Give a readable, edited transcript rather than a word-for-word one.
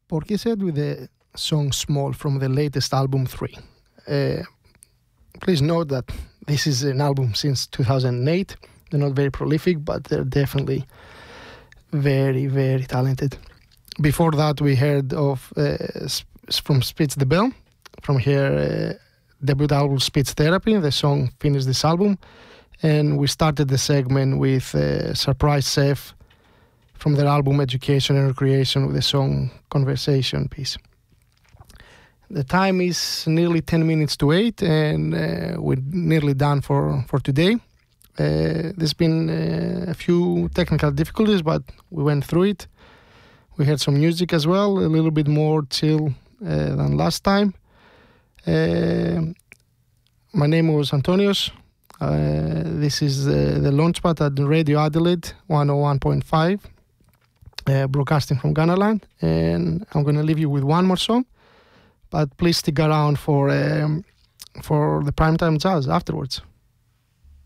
Portishead with the song Small from the latest album 3. Please note that this is an album since 2008. They're not very prolific, but they're definitely very, very talented. Before that, we heard of from Spitz the Bell, from her debut album Speech Therapy. The song finished this album. And we started the segment with Surprise Chef from their album Education and Recreation with the song Conversation Piece. The time is nearly 10 minutes to 8, and we're nearly done for today. There's been a few technical difficulties, but we went through it. We had some music as well, a little bit more chill than last time. My name was Antonios. This is the Launchpad at Radio Adelaide 101.5, broadcasting from Ghanaland. And I'm going to leave you with one more song, but please stick around for the Primetime Jazz afterwards.